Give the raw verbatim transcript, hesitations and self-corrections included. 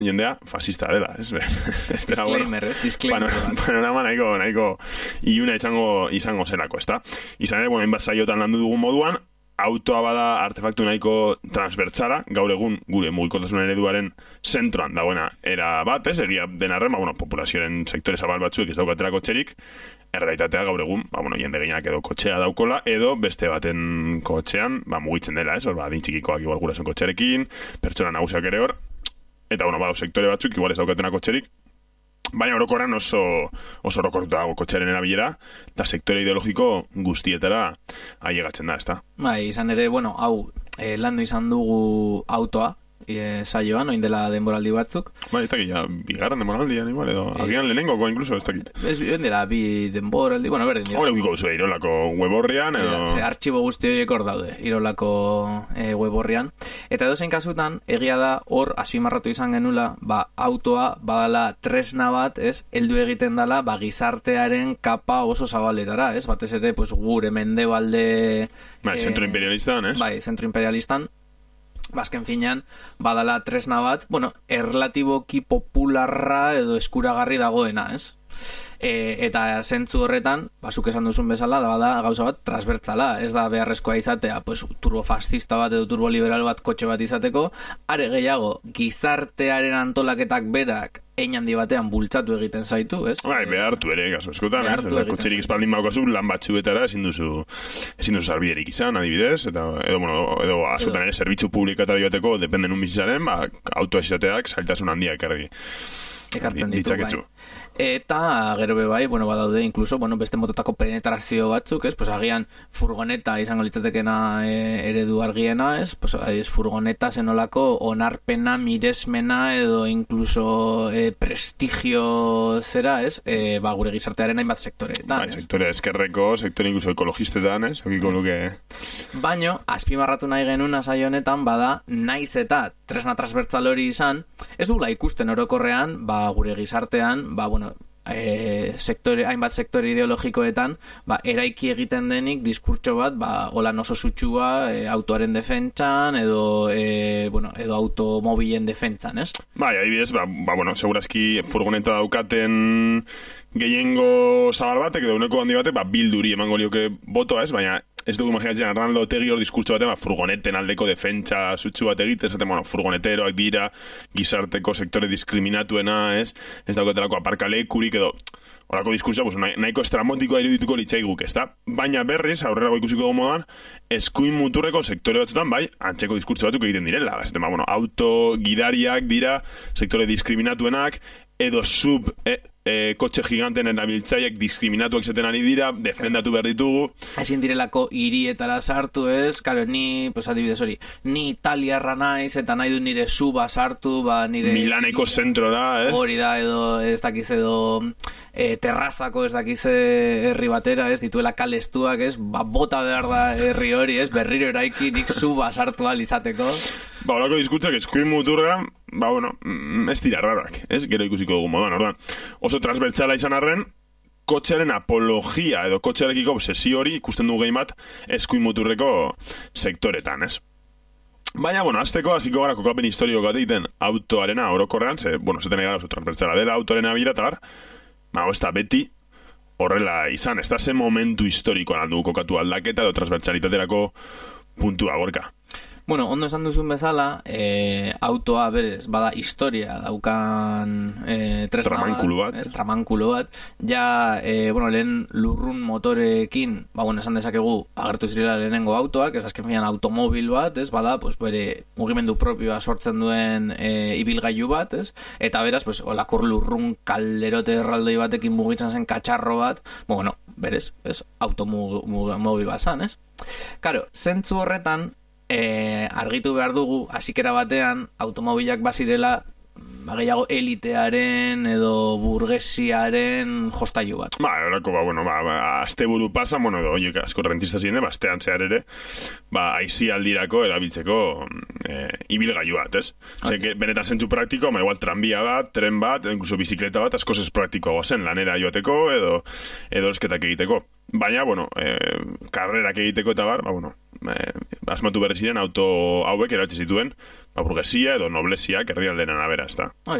jendea fascista dela, ez? Disclaimer, ez? Disclaimer. Panorama nahiko, nahiko iuna izango, izango zelako, ez da? Izan ere, bueno, inbat saiotan landu dugun moduan, autoa bada artefaktu nahiko transbertsala, gaur egun gure mugikortasun ereduaren zentroan dagoena era bat, ez? Egia den arren, ba, bueno, populazioaren sektore zabal batzuek ez daukatela kotxerik, errealitatea gaur egun, ba, bueno, jende gehienak edo kotxea daukola, edo beste baten kotxean, ba, mugitzen dela, ez? Hor, ba, dintxikikoak igual gurasoen kotxearekin, pertsona nagusiak ere hor, eta, bueno, badu sektore batzuk, igual ez daukatena kotxerik, baina orokorran oso oso orokortuta dago kotxearen erabilera, eta sektore ideologiko guztietara ailegatzen da, ezta? Bai, izan ere, bueno, hau, eh, landu izan dugu autoa, e, saioan, oin dela denboraldi batzuk. Bai, ez dakit, ja, bigarren denboraldian, igual, edo, e, agian lehenengoko, incluso, ez dakit. Ez, oin dela, bi denboraldi, bueno, berdin dira. Hore, ukiko duzu, Irolako web horrian, edo... Ja, ze, artxibo guzti horiek hor daude, Irolako e, web horrian. Eta edozein kasutan, egia da, hor, azpimarratu izan genula, ba, autoa, badala tresna bat, ez, heldu egiten dala, ba, gizartearen kapa oso zabaletara, ez, batez ere, pues, gure mendebalde... Bai, e, zentro imperialistan, ez? Bai, zentro imperialistan. Bazken finean, badala tresna bat, bueno, erlatiboki popularra edo eskuragarri dagoena, ez? E, eta zentzu horretan, basuk esan duzun bezala, da bada gauza bat transbertzala, ez da beharrezkoa izatea, pues, turbofascista bat edo turboliberal bat kotxe bat izateko, are gehiago, gizartearen antolaketak berak hein handi batean bultzatu egiten zaitu, ez? Bai, behartu ere, kaso eskotan, eh? Kotxerik espaldin baukazu, lan batzuetara ezin duzu ezin duzu sarbiderik izan, adibidez, eta edo, bueno, edo askotan ere zerbitzu publikatara joateko, dependen un bizitzaren, ba, autoa izateak zailtasun handia ekarri. Ekartzen ditu, bai. Eta gero be bai, bueno, badaude incluso, bueno, beste mototako penetrazio batzuk, ez? Pues agian furgoneta izango litzatekena e, eredu argiena, ez? Pues adiz, furgoneta zenolako onarpena, miresmena edo incluso e, prestigio zera, ez? E, ba, gure gizartearen hainbat sektoreetan. Bai, sektore eskerreko, sektore incluso ekologistetan, ez? Okiko luke... Baino, azpimarratu nahi genuna saio honetan, bada, naiz eta tresna transbertsal hori izan, ez dugula ikusten orokorrean, ba, gure gizartean, ba, bueno, E, sektore, hainbat sektore ideologikoetan ba, eraiki egiten denik diskurtso bat ba, holan oso sutsua e, autoaren defentsan edo, e, bueno, edo automobilen defentsan, ez? Bai, adibidez, ba, ba, bueno, segurazki furgoneta daukaten gehiengo zabal batek edo uneko handi batek, ba, bilduri emango lioke botoa, ez? Baina ez dugu imaginatzen Arnaldo Otegi hor diskurtso batean, ba, furgoneten aldeko defentsa sutsu bat egiten, esaten, bueno, furgoneteroak dira, gizarteko sektore diskriminatuena, ez? Ez dauketelako aparkalekurik edo, horako diskursoa, pues, nahiko estramotikoa irudituko litzaiguk, ez da? Baina berriz, aurrerago ikusiko dugu modan, eskuin muturreko sektore batzutan, bai, antzeko diskurtso batzuk egiten direla. Esaten, ba, bueno, auto gidariak dira, sektore diskriminatuenak, edo sub e, e, kotxe giganten erabiltzaiek diskriminatuak izaten ari dira, defendatu behar ditugu. Ezin direlako hirietara sartu, ez? Karo, ni, pues adibidez hori, ni italiarra naiz, eta nahi du nire suba sartu, ba, nire... Milaneko zentrora, eh? Hori da, edo, ez dakiz edo, e, terrazako ez dakiz herri batera, ez? Dituela kalestuak, ez? Ba, bota behar da herri hori, ez? Berriro eraiki nik suba sartu alizateko. Ba, horako diskurtzak eskuin muturra, ba, bueno, ez dira rarak, ez? Gero ikusiko dugu modan, ordan. Oso transbertsala izan arren, kotxearen apologia edo kotxearekiko obsesio hori ikusten dugu gehi bat eskuin muturreko sektoretan, ez? Baina, bueno, azteko, hasiko gara kokapen historiko bat egiten autoarena orokorrean, ze, bueno, zeten egara oso transbertsala dela autoarena bira, eta gar, ba, ez da beti horrela izan, ez da ze momentu historikoan aldugu kokatu aldaketa edo transbertsalitaterako puntua gorka. Bueno, ondo esan duzun bezala, e, autoa berez, bada historia daukan e, tresna tramankulu bat, ez, tramankulu bat, ja, e, bueno, lehen lurrun motorekin, ba, bueno, esan dezakegu, agertu zirela lehenengo autoak, ez azken finean automobil bat, ez, bada, pues, bere mugimendu propioa sortzen duen e, ibilgailu bat, ez, eta beraz, pues, olakor lurrun kalderote erraldoi batekin mugitzen zen katxarro bat, bueno, berez, ez, automobil bat zan, ez? Karo, zentzu horretan, E, argitu behar dugu, hasikera batean, automobilak bazirela, gehiago elitearen edo burgesiaren jostailu bat. Ba, horako, ba, bueno, ba, ba, azte buru pasa, bueno, edo, oiek asko rentista ziren, ba, aztean zehar ere, ba, aizi aldirako erabiltzeko e, ibilgailu bat, ez? Okay. Zeke, benetan zentzu praktiko, ma igual tranbia bat, tren bat, incluso bizikleta bat, asko ez praktikoa zen, lanera joateko, edo, edo esketak egiteko. Baina, bueno, e, karrerak egiteko eta bar, ba, bueno, e, asmatu berri ziren auto hauek eratxe zituen, ba, burgesia edo noblesia herrialdeen arabera, ezta.